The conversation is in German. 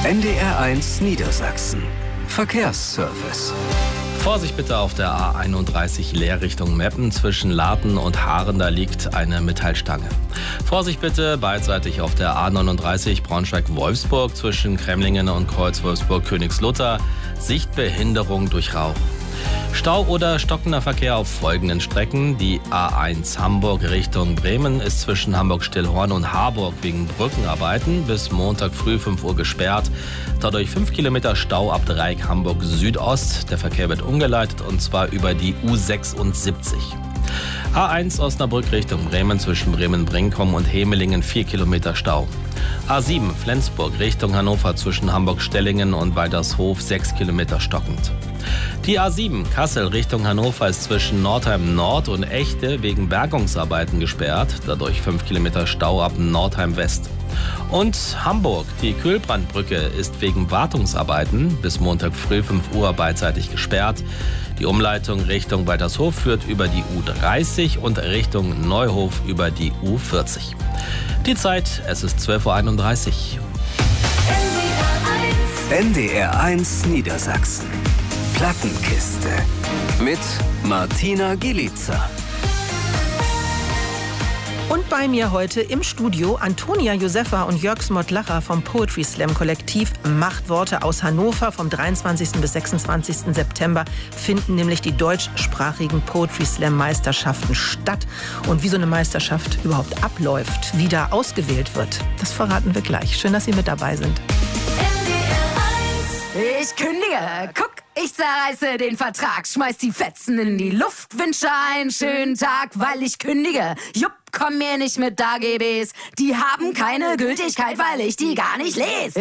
NDR1 Niedersachsen. Verkehrsservice. Vorsicht bitte auf der A31 Leerrichtung Meppen. Zwischen Laden und Haaren, da liegt eine Metallstange. Vorsicht bitte beidseitig auf der A39 Braunschweig-Wolfsburg zwischen Kremlingen und Kreuz Wolfsburg-Königslutter. Sichtbehinderung durch Rauch. Stau oder stockender Verkehr auf folgenden Strecken. Die A1 Hamburg Richtung Bremen ist zwischen Hamburg-Stillhorn und Harburg wegen Brückenarbeiten bis Montag früh 5 Uhr gesperrt. Dadurch 5 Kilometer Stau ab Dreieck Hamburg Südost. Der Verkehr wird umgeleitet und zwar über die U76. A1 Osnabrück Richtung Bremen zwischen Bremen-Brinkum und Hemelingen 4 Kilometer Stau. A7 Flensburg Richtung Hannover zwischen Hamburg-Stellingen und Waltershof 6 Kilometer stockend. Die A7 Kassel Richtung Hannover ist zwischen Nordheim Nord und Echte wegen Bergungsarbeiten gesperrt, dadurch 5 Kilometer Stau ab Nordheim West. Und Hamburg, die Kühlbrandbrücke ist wegen Wartungsarbeiten bis Montag früh 5 Uhr beidseitig gesperrt. Die Umleitung Richtung Waltershof führt über die U30 und Richtung Neuhof über die U40. Die Zeit, es ist 12.31 Uhr. NDR1 Niedersachsen. Plattenkiste. Mit Martina Gielica. Und bei mir heute im Studio Antonia Josefa und Jörg Smotlacher vom Poetry Slam Kollektiv Machtworte aus Hannover. Vom 23. bis 26. September finden nämlich die deutschsprachigen Poetry Slam Meisterschaften statt. Und wie so eine Meisterschaft überhaupt abläuft, wie da ausgewählt wird, das verraten wir gleich. Schön, dass Sie mit dabei sind. Ich kündige, guck, ich zerreiße den Vertrag, schmeiß die Fetzen in die Luft, wünsche einen schönen Tag, weil ich kündige. Jupp, komm mir nicht mit AGBs, die haben keine Gültigkeit, weil ich die gar nicht lese.